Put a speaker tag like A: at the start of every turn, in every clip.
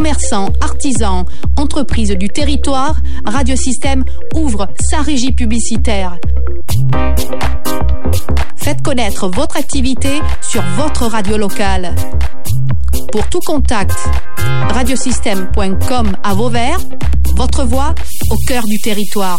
A: commerçants, artisans, entreprises du territoire, Radiosystème ouvre sa régie publicitaire. Faites connaître votre activité sur votre radio locale. Pour tout contact, radiosystème.com à Vauvert, votre voix au cœur du territoire.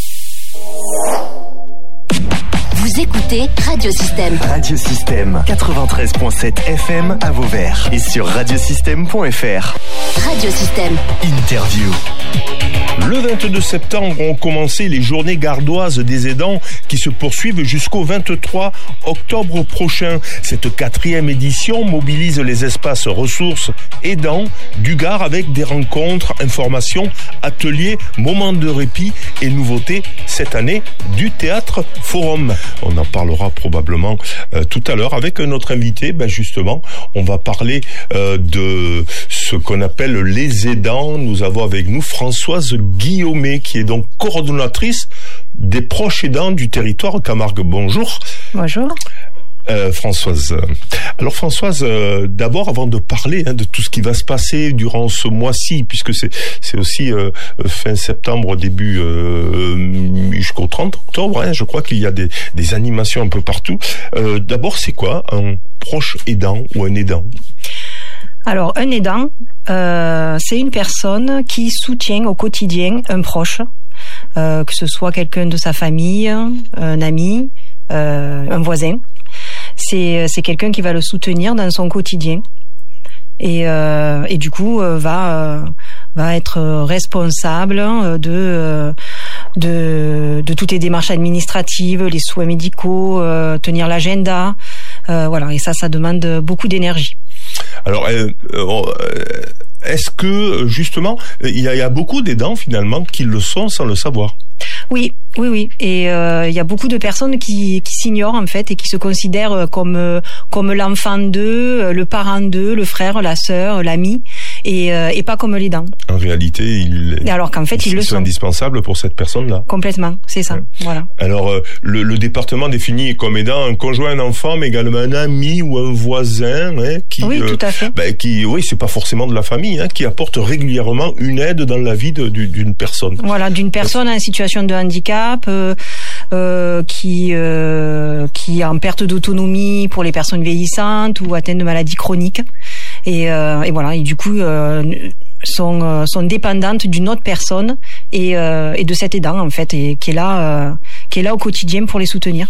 B: Vous écoutez Radiosystème.
C: Radiosystème 93.7 FM à Vauvert et sur radiosystème.fr.
B: Radiosystème.
C: Interview.
D: Le 22 septembre ont commencé les journées gardoises des aidants qui se poursuivent jusqu'au 23 octobre prochain. Cette 4e édition mobilise les espaces ressources aidants du Gard avec des rencontres, informations, ateliers, moments de répit et nouveautés cette année du Théâtre Forum. On en parlera probablement tout à l'heure avec notre invité. Justement, on va parler de ce qu'on appelle les aidants. Nous avons avec nous Françoise Guillaumet, qui est donc coordonnatrice des proches aidants du territoire Camargue. Bonjour.
E: Bonjour.
D: Françoise. Alors Françoise, d'abord avant de parler de tout ce qui va se passer durant ce mois-ci, puisque c'est aussi fin septembre, début jusqu'au 30 octobre, je crois qu'il y a des animations un peu partout. D'abord, c'est quoi un proche aidant ou un aidant ?
E: Alors, un aidant, c'est une personne qui soutient au quotidien un proche, que ce soit quelqu'un de sa famille, un ami, un voisin. C'est quelqu'un qui va le soutenir dans son quotidien et du coup va être responsable de toutes les démarches administratives, les soins médicaux, tenir l'agenda, voilà. Et ça demande beaucoup d'énergie.
D: Alors, est-ce que justement il y a beaucoup d'aidants finalement qui le sont sans le savoir?
E: Oui. Et il y a beaucoup de personnes qui s'ignorent en fait et qui se considèrent comme l'enfant d'eux, le parent d'eux, le frère, la sœur, l'ami, et pas comme l'aidant.
D: En réalité,
E: alors qu'en fait, ils le sont.
D: Indispensables pour cette personne-là.
E: Complètement, c'est ça. Ouais. Voilà.
D: Alors, le département définit comme aidant un conjoint, un enfant, mais également un ami ou un voisin, qui.
E: Oui, tout à fait.
D: C'est pas forcément de la famille, qui apporte régulièrement une aide dans la vie d'une personne.
E: Voilà, d'une personne en situation de handicap. Qui est en perte d'autonomie pour les personnes vieillissantes ou atteintes de maladies chroniques et voilà, et du coup sont dépendantes d'une autre personne et de cet aidant en fait, et qui est là au quotidien pour les soutenir.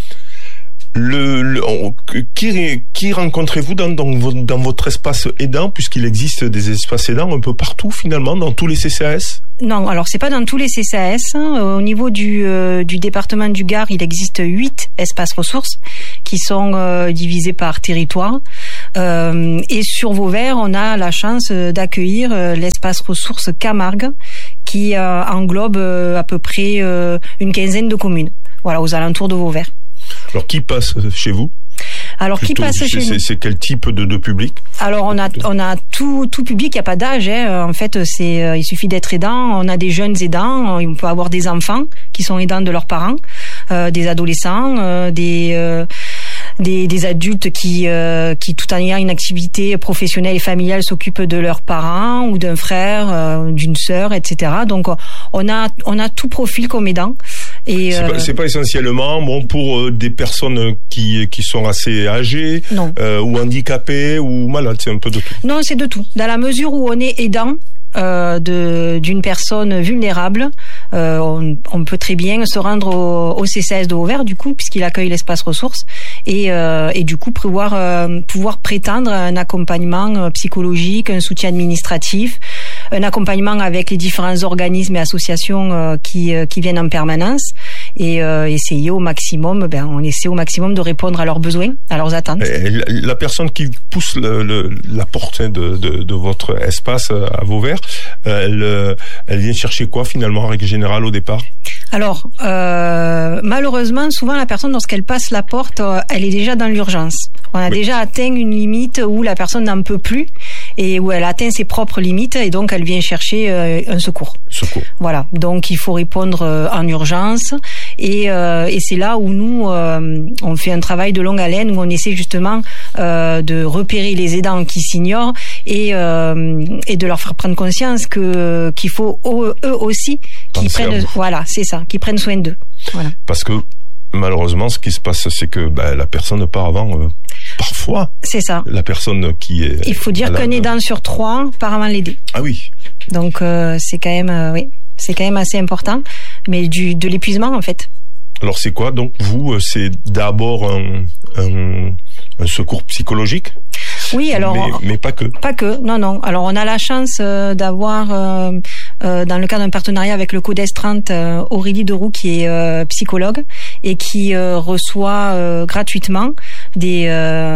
D: Qui rencontrez-vous dans votre espace aidant, puisqu'il existe des espaces aidants un peu partout finalement, dans tous les CCAS?
E: Non, alors c'est pas dans tous les CCAS. Au niveau du département du Gard, il existe 8 espaces ressources qui sont divisés par territoire. Et sur Vauvert, on a la chance d'accueillir l'espace ressources Camargue, qui englobe à peu près une quinzaine de communes. Voilà, aux alentours de Vauvert.
D: Alors, qui passe chez vous?
E: Alors, qui passe chez nous?
D: C'est quel type de public?
E: Alors, on a tout public, il n'y a pas d'âge, En fait, il suffit d'être aidant. On a des jeunes aidants, on peut avoir des enfants qui sont aidants de leurs parents, des adolescents, des adultes qui tout en ayant une activité professionnelle et familiale s'occupent de leurs parents ou d'un frère, d'une sœur, etc. Donc, on a tout profil comme aidant. Et
D: c'est pas essentiellement pour des personnes qui sont assez âgées, ou handicapées ou malades, c'est un peu de tout.
E: Non, c'est de tout. Dans la mesure où on est aidant d'une personne vulnérable, on peut très bien se rendre au CCAS de Vauvert, du coup, puisqu'il accueille l'espace ressources, et du coup pouvoir prétendre à un accompagnement psychologique, un soutien administratif, un accompagnement avec les différents organismes et associations qui viennent en permanence, et essayer au maximum, on essaie au maximum de répondre à leurs besoins, à leurs attentes.
D: La personne qui pousse la porte de votre espace à Vauvert, elle vient chercher quoi finalement en règle générale au départ?
E: Alors, malheureusement, souvent la personne, lorsqu'elle passe la porte, elle est déjà dans l'urgence. On a déjà atteint une limite où la personne n'en peut plus et où elle atteint ses propres limites et donc elle vient chercher un secours. Voilà, donc il faut répondre en urgence et c'est là où nous on fait un travail de longue haleine où on essaie justement de repérer les aidants qui s'ignorent et de leur faire prendre conscience qu'il faut eux aussi qu'ils prennent, voilà, c'est ça, qu'ils prennent soin d'eux. Voilà.
D: Parce que malheureusement, ce qui se passe, c'est que la personne part avant. Parfois, c'est ça. La personne qui est.
E: Il faut dire qu'un aidant sur 3 part avant l'aider.
D: Ah oui.
E: Donc c'est quand même, c'est quand même assez important, mais de l'épuisement en fait.
D: Alors c'est quoi donc vous? C'est d'abord un secours psychologique?
E: Oui, alors.
D: Mais pas que.
E: Pas que, non. Alors on a la chance d'avoir, dans le cadre d'un partenariat avec le CODES 30, Aurélie Deroux qui est psychologue et qui reçoit gratuitement des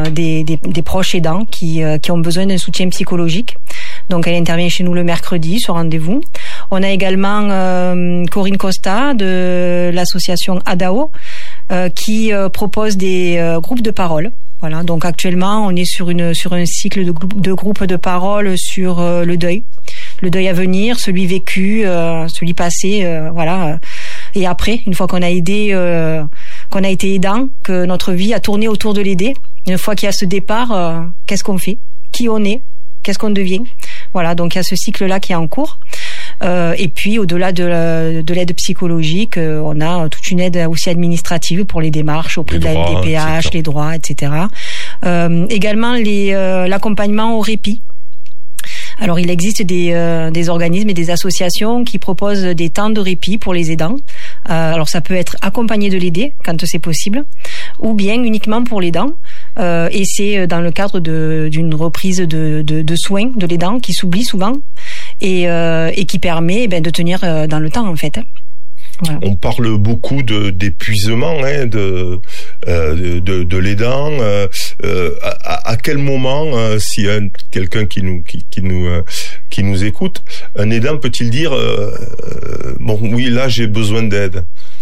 E: proches aidants qui ont besoin d'un soutien psychologique. Donc elle intervient chez nous le mercredi sur rendez-vous. On a également Corinne Costa de l'association ADAO qui propose des groupes de parole. Voilà, donc actuellement on est sur un cycle de groupes de parole sur le deuil à venir, celui vécu, celui passé, voilà. Et après, une fois qu'on a aidé, qu'on a été aidant, que notre vie a tourné autour de l'aider, une fois qu'il y a ce départ, qu'est-ce qu'on fait, qui on est, qu'est-ce qu'on devient. Voilà, donc il y a ce cycle-là qui est en cours. Et puis au-delà de l'aide psychologique, on a toute une aide aussi administrative pour les démarches auprès de la MDPH, les droits, etc. Également l'accompagnement au répit. Alors il existe des organismes et des associations qui proposent des temps de répit pour les aidants. Alors ça peut être accompagné de l'aider quand c'est possible, ou bien uniquement pour l'aidant. Et c'est dans le cadre d'une reprise de soins de l'aidant qui s'oublie souvent et qui permet de tenir dans le temps en fait. Voilà.
D: On parle beaucoup d'épuisement de l'aidant. À quel moment, s'il y a quelqu'un qui nous écoute, un aidant peut-il dire bon oui là j'ai besoin d'aide?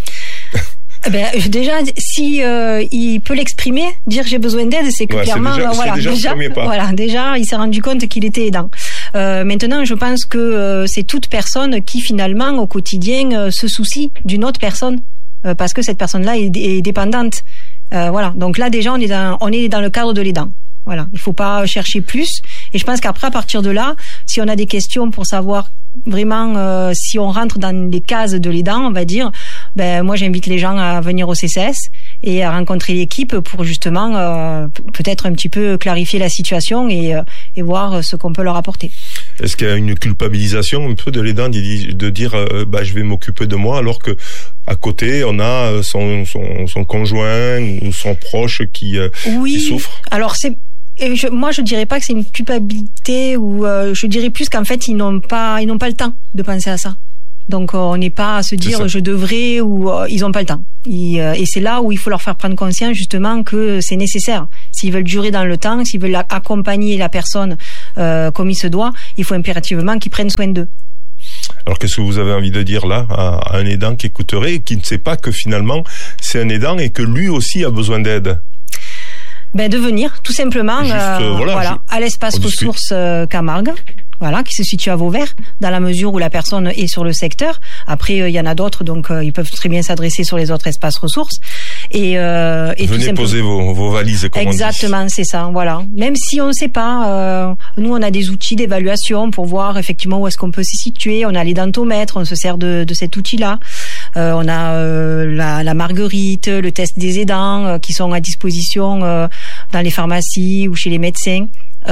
E: Déjà, si il peut l'exprimer, dire j'ai besoin d'aide, c'est que clairement, déjà, il s'est rendu compte qu'il était aidant. Maintenant, je pense que c'est toute personne qui finalement au quotidien se soucie d'une autre personne parce que cette personne-là est dépendante. Voilà. Donc là, déjà, on est dans le cadre de l'aidant. Voilà. Il faut pas chercher plus. Et je pense qu'après, à partir de là, si on a des questions pour savoir vraiment si on rentre dans les cases de l'aidant, on va dire, moi j'invite les gens à venir au CCS et à rencontrer l'équipe pour justement peut-être un petit peu clarifier la situation et voir ce qu'on peut leur apporter.
D: Est-ce qu'il y a une culpabilisation un peu de l'aidant de dire je vais m'occuper de moi alors que à côté on a son conjoint ou son proche qui souffre?
E: Alors moi je dirais pas que c'est une culpabilité ou je dirais plus qu'en fait ils n'ont pas le temps de penser à ça. Donc on n'est pas à se dire je devrais ou ils ont pas le temps. Et c'est là où il faut leur faire prendre conscience justement que c'est nécessaire. S'ils veulent durer dans le temps, s'ils veulent accompagner la personne comme il se doit, il faut impérativement qu'ils prennent soin d'eux.
D: Alors qu'est-ce que vous avez envie de dire là à un aidant qui écouterait et qui ne sait pas que finalement c'est un aidant et que lui aussi a besoin d'aide?
E: De venir tout simplement à l'espace ressources Camargue. Voilà, qui se situe à Vauvert, dans la mesure où la personne est sur le secteur. Après, il y en a d'autres, donc ils peuvent très bien s'adresser sur les autres espaces ressources. Et
D: venez poser vos valises, comme
E: exactement, on dit. C'est ça, voilà. Même si on ne sait pas, nous on a des outils d'évaluation pour voir effectivement où est-ce qu'on peut s'y situer. On a les dentomètres, on se sert de cet outil-là. On a la marguerite, le test des aidants qui sont à disposition dans les pharmacies ou chez les médecins.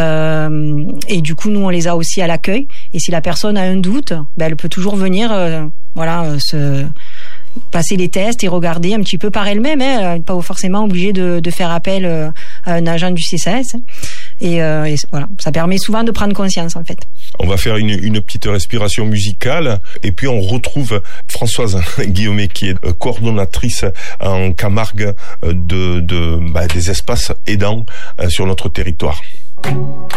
E: Et du coup, nous, on les a aussi à l'accueil. Et si la personne a un doute, elle peut toujours venir, se passer les tests et regarder un petit peu par elle-même. Elle n'est pas forcément obligée de faire appel à un agent du CCS. Et voilà, ça permet souvent de prendre conscience, en fait.
D: On va faire une petite respiration musicale et puis on retrouve Françoise Guillaumet qui est coordonnatrice en Camargue des espaces aidants sur notre territoire.